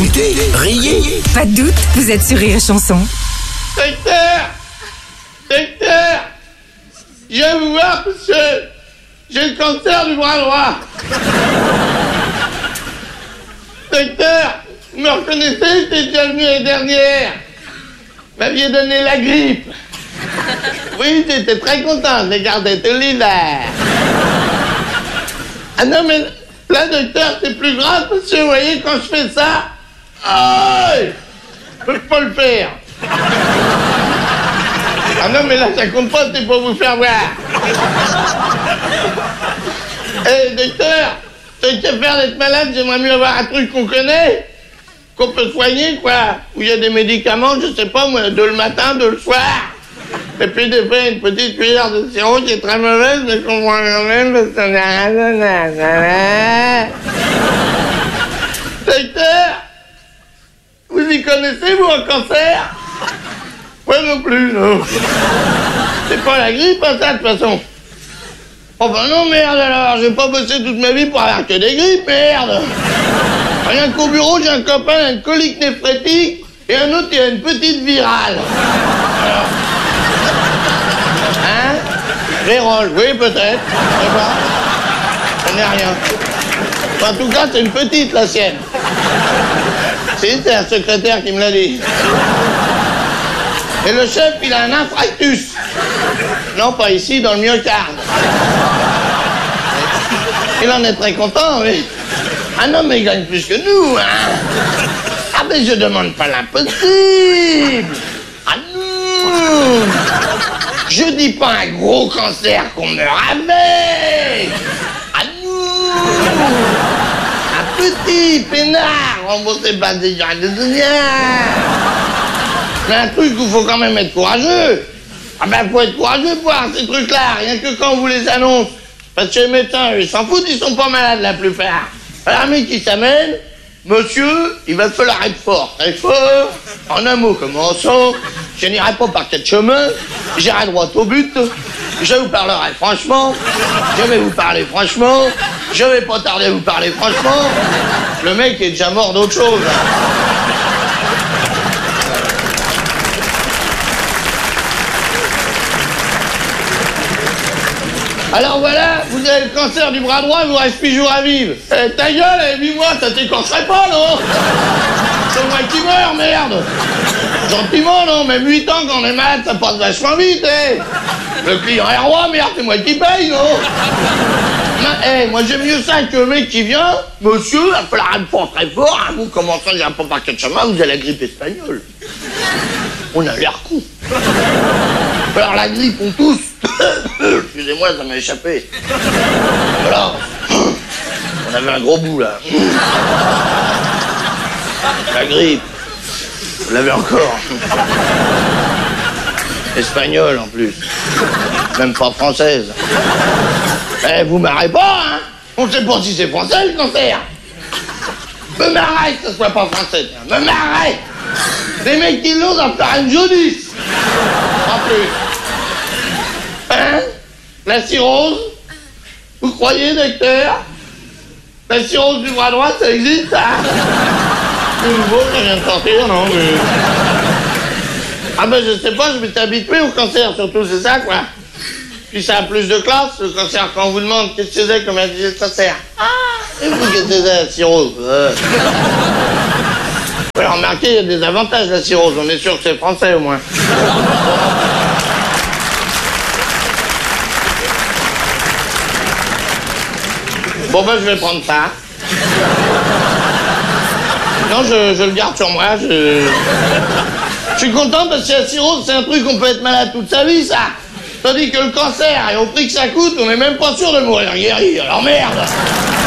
Écoutez, riez. Pas de doute, vous êtes sur Rire et Chanson. Docteur, je viens vous voir parce que j'ai le cancer du bras droit. Docteur, vous me reconnaissez, j'étais déjà venu l'année dernière. Vous m'aviez donné la grippe. Oui, j'étais très content, j'ai gardé tout l'hiver. Ah non, mais là, docteur, c'est plus grave parce que vous voyez, quand je fais ça, aïe, je peux pas le faire. Ah non, mais là, ça compte pas, c'est pour vous faire voir. Eh, docteur, tant qu'à faire d'être malade, j'aimerais mieux avoir un truc qu'on connaît, qu'on peut soigner, quoi. Où il y a des médicaments, je sais pas, moi, de le matin, de le soir. Et puis, des fois, une petite cuillère de sirop qui est très mauvaise, mais qu'on voit quand même, parce qu'on a rien. Docteur, vous y connaissez, vous, un cancer? Ouais, non plus, non. C'est pas la grippe, hein, ça, de toute façon. Oh ben non, merde, alors, j'ai pas bossé toute ma vie pour avoir que des grippes, merde. Rien qu'au bureau, j'ai un copain, il a une colique néphrétique, et un autre, il a une petite virale. Alors... Hein? Vérole, oui, peut-être, je sais pas. On n'est rien. En tout cas, c'est une petite, la sienne. Si, c'est un secrétaire qui me l'a dit. Et le chef, il a un infarctus. Non, pas ici, dans le myocarde. Il en est très content, mais... Ah non, mais il gagne plus que nous, hein. Ah, mais je demande pas l'impossible. Ah non. Je dis pas un gros cancer qu'on meurt avec. Ah non. Un petit peinard remboursé par des gens de soutien. C'est un truc où il faut quand même être courageux. Ah ben, faut être courageux pour voir ces trucs-là, rien que quand on vous les annonce. Parce que les médecins, ils s'en foutent, ils sont pas malades la plupart. Alors, un mec qui s'amène, monsieur, il va falloir être fort, très fort. En un mot, commençons. Je n'irai pas par quatre chemins, j'irai droit au but. Je vous parlerai franchement, je vais vous parler franchement, je vais pas tarder à vous parler franchement. Le mec est déjà mort d'autre chose. Alors voilà, vous avez le cancer du bras droit, il vous reste 8 jours à vivre. Eh, ta gueule, 8 mois, ça t'écorcherait pas, non? C'est moi qui meurs, merde. Gentiment, non, même 8 ans quand on est malade, ça passe vachement vite, eh. Le client est roi, merde, c'est moi qui paye, non? Eh, moi j'aime mieux ça que le mec qui vient, monsieur, il va falloir être fort, très fort, hein, vous commencez à dire pas par quel chemin, vous avez la grippe espagnole. On a l'air con. Alors la grippe, on tousse. Excusez-moi, ça m'a échappé. Voilà. On avait un gros bout, là. La grippe. Vous l'avez encore. Espagnole, en plus. Même pas française. Eh, vous marrez pas, hein? On sait pas si c'est français, le cancer. Me marrez que ce soit pas français, tiens. Me marrez. Des mecs qui l'ont doivent faire une jaunisse. En plus. Hein? La cirrhose? Vous croyez, docteur? La cirrhose du bras droit, ça existe, ça? C'est nouveau, ça vient de sortir, non, mais... Ah ben, je sais pas, je m'étais habitué au cancer, surtout, c'est ça, quoi. Puis ça a plus de classe, le cancer, quand on vous demande qu'est-ce que c'est, comme elle disait le cancer. Ah! Et vous, qu'est-ce que c'est, la cirrhose? Ouais, remarquez, il y a des avantages, la cirrhose. On est sûr que c'est français, au moins. Bon, ben, je vais prendre ça. Non, je le garde sur moi, Je suis content parce que la cirrhose, c'est un truc qu'on peut être malade toute sa vie, ça. Tandis que le cancer, et au prix que ça coûte, on n'est même pas sûr de mourir guéri. Alors merde!